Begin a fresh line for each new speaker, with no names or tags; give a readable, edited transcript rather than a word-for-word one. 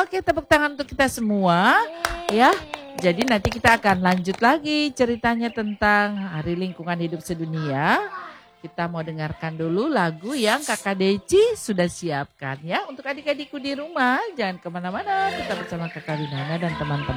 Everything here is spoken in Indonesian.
Oke, tepuk tangan untuk kita semua. Ya, jadi nanti kita akan lanjut lagi ceritanya tentang Hari Lingkungan Hidup Sedunia. Kita mau dengarkan dulu lagu yang Kakak Deci sudah siapkan ya. Untuk adik-adikku di rumah, jangan kemana-mana, tetap bersama Kakak Winana dan teman-teman.